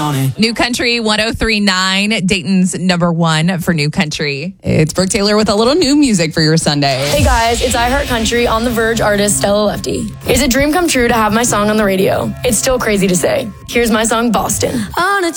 on it. New Country 103.9, Dayton's number one for New Country. It's Brooke Taylor with a little new music for your Sunday. Hey guys, it's I Heart Country on The Verge artist Stella Lefty. It's a dream come true to have my song on the radio. It's still crazy to say. Here's my song, Boston. On a